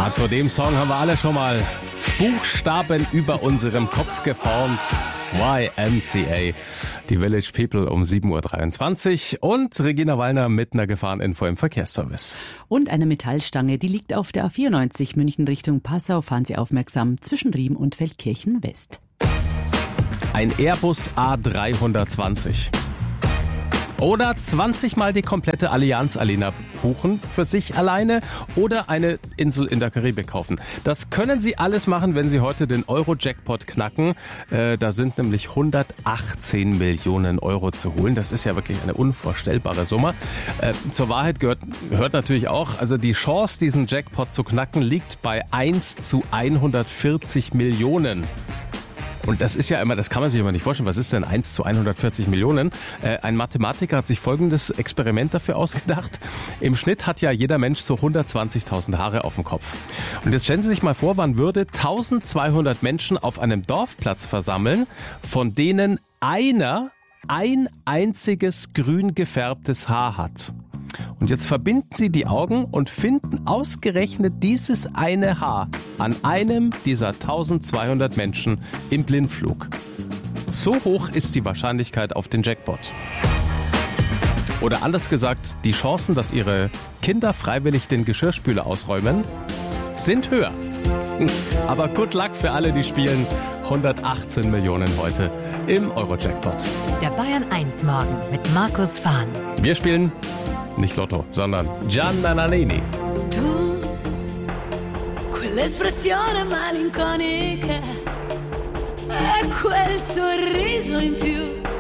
Zu dem Song haben wir alle schon mal Buchstaben über unserem Kopf geformt. YMCA, die Village People um 7.23 Uhr und Regina Wallner mit einer Gefahreninfo im Verkehrsservice. Und eine Metallstange, die liegt auf der A94 München Richtung Passau. Fahren Sie aufmerksam zwischen Riem und Feldkirchen West. Ein Airbus A320. Oder 20 Mal die komplette Allianz Arena buchen für sich alleine oder eine Insel in der Karibik kaufen. Das können Sie alles machen, wenn Sie heute den Euro-Jackpot knacken. Da sind nämlich 118 Millionen Euro zu holen. Das ist ja wirklich eine unvorstellbare Summe. Zur Wahrheit gehört natürlich auch, also die Chance, diesen Jackpot zu knacken, liegt bei 1 zu 140 Millionen. Und das ist ja immer, das kann man sich immer nicht vorstellen. Was ist denn 1 zu 140 Millionen? Ein Mathematiker hat sich folgendes Experiment dafür ausgedacht. Im Schnitt hat ja jeder Mensch so 120.000 Haare auf dem Kopf. Und jetzt stellen Sie sich mal vor, man würde 1200 Menschen auf einem Dorfplatz versammeln, von denen einer ein einziges grün gefärbtes Haar hat. Und jetzt verbinden Sie die Augen und finden ausgerechnet dieses eine Haar an einem dieser 1200 Menschen im Blindflug. So hoch ist die Wahrscheinlichkeit auf den Jackpot. Oder anders gesagt, die Chancen, dass Ihre Kinder freiwillig den Geschirrspüler ausräumen, sind höher. Aber good luck für alle, die spielen. 118 Millionen heute im Euro-Jackpot. Der Bayern 1 Morgen mit Markus Fahn. Wir spielen nicht Lotto, sondern Gianna Nannini. Tu, quell'espressione malinconica e quel sorriso in più